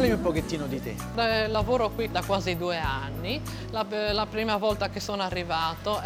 Parlami un pochettino di te. Lavoro qui da quasi 2 anni. La prima volta che sono arrivato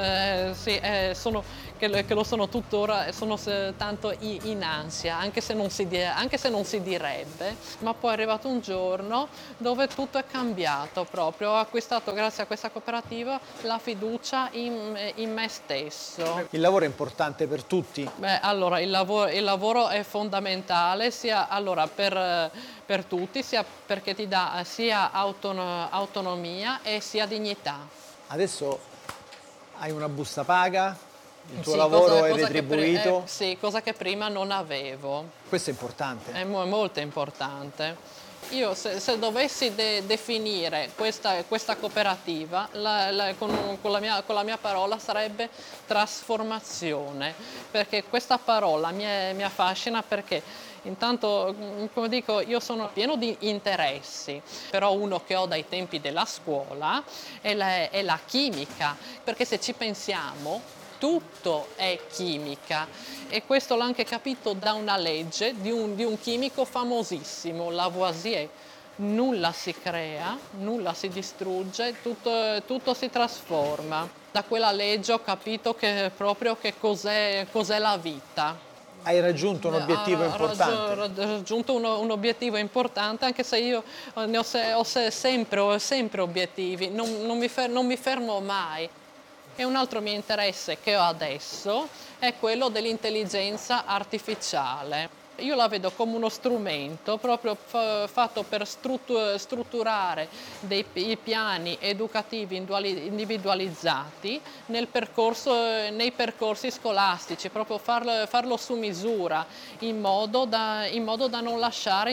che lo sono tuttora, sono tanto in ansia, anche se non si direbbe, ma poi è arrivato un giorno dove tutto è cambiato proprio. Ho acquistato, grazie a questa cooperativa, la fiducia in me stesso. Il lavoro è importante per tutti? Beh, allora, il lavoro è fondamentale sia allora, per tutti, sia perché ti dà sia autonomia e sia dignità. Adesso hai una busta paga, il tuo Sì, lavoro è cosa retribuito. sì, cosa che prima non avevo. Questo è importante. È molto importante. Io se dovessi definire questa cooperativa, con la mia parola sarebbe trasformazione, perché questa parola mi affascina perché intanto, come dico, io sono pieno di interessi, però uno che ho dai tempi della scuola è la chimica, perché se ci pensiamo tutto è chimica e questo l'ho anche capito da una legge di un chimico famosissimo, Lavoisier. Nulla si crea, nulla si distrugge, tutto si trasforma. Da quella legge ho capito che proprio che cos'è la vita. Hai raggiunto un obiettivo importante. Raggiunto un obiettivo importante, anche se io ho sempre obiettivi, non mi fermo mai. E un altro mio interesse che ho adesso è quello dell'intelligenza artificiale. Io la vedo come uno strumento proprio fatto per strutturare i piani educativi individualizzati nei percorsi scolastici, proprio farlo su misura in modo da non lasciare